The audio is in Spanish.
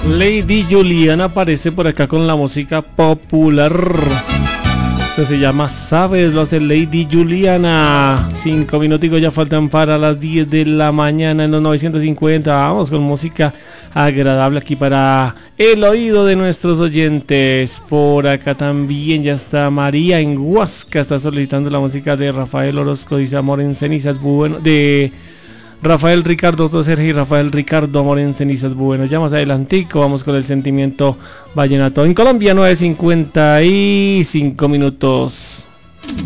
Lady Juliana aparece por acá con la música popular. Esto se llama Sabes, lo hace Lady Juliana. 5 minuticos ya faltan para las 10 de la mañana en los 950. Vamos con música agradable aquí para el oído de nuestros oyentes. Por acá también ya está María en Huasca, está solicitando la música de Rafael Orozco, dice Amor en Cenizas, bueno, de Rafael Ricardo, otro Sergio y Rafael Ricardo, Amor en Cenizas. Bueno, ya más adelantico vamos con el sentimiento vallenato. En Colombia 9:55 minutos.